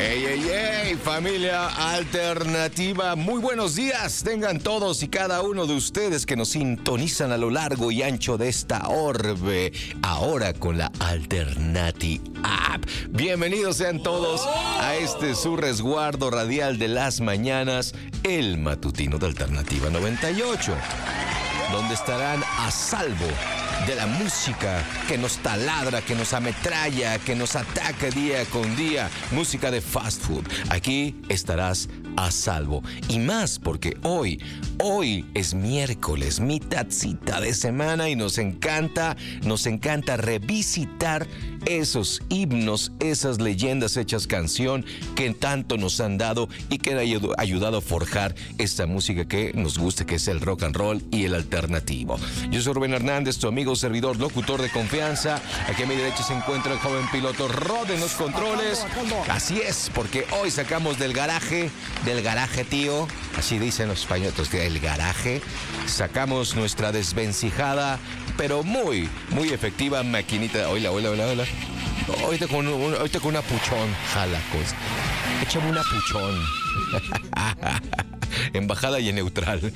Ey, ey, ey, familia alternativa, muy buenos días tengan todos y cada uno de ustedes que nos sintonizan a lo largo y ancho de esta orbe, ahora con la Alternati App. Bienvenidos sean todos a este su resguardo radial de las mañanas, el matutino de Alternativa 98, donde estarán a salvo de la música que nos taladra, que nos ametralla, que nos ataca día con día, música de fast food. Aquí estarás a salvo. Y más porque hoy es miércoles, mitadcita de semana y nos encanta revisitar esos himnos, esas leyendas hechas canción que tanto nos han dado y que han ayudado a forjar esta música que nos gusta, que es el rock and roll y el alternativo. Yo soy Rubén Hernández, tu amigo, servidor, locutor de confianza. Aquí a mi derecha se encuentra el joven piloto Rod en los controles. Así es, porque hoy sacamos del garaje, tío, así dicen los españoles, del garaje, sacamos nuestra desvencijada, pero muy efectiva maquinita. Hola. Ahorita con una puchón, jala cosa. Échame una puchón. En bajada y en neutral.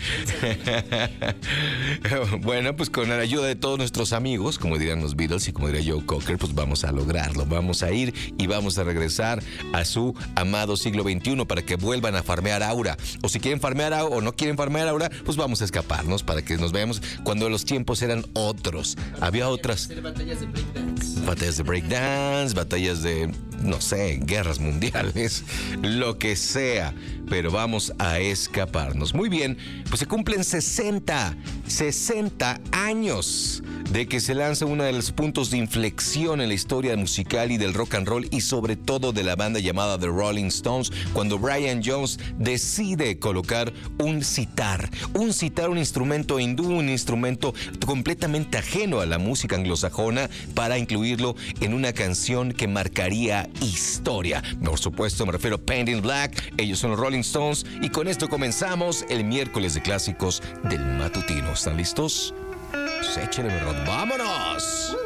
Bueno, pues con la ayuda de todos nuestros amigos, como dirían los Beatles y como diría Joe Cocker, pues vamos a lograrlo. Vamos a ir y vamos a regresar a su amado siglo XXI para que vuelvan a farmear aura. O si quieren farmear aura o no quieren farmear aura, pues vamos a escaparnos para que nos veamos cuando los tiempos eran otros. Había otras batallas de breakdance, batallas de, no sé, guerras mundiales, lo que sea, pero vamos a escaparnos. Muy bien, pues se cumplen 60 años de que se lanza uno de los puntos de inflexión en la historia musical y del rock and roll y sobre todo de la banda llamada The Rolling Stones, cuando Brian Jones decide colocar un sitar, un instrumento hindú, un instrumento completamente ajeno a la música anglosajona, para incluirlo en una canción que marcaría historia. Por supuesto me refiero a Paint in Black. Ellos son los Rolling Stones y con esto comenzamos el miércoles de clásicos del matutino. ¿Están listos? Pues échale, Rod. ¡Vámonos!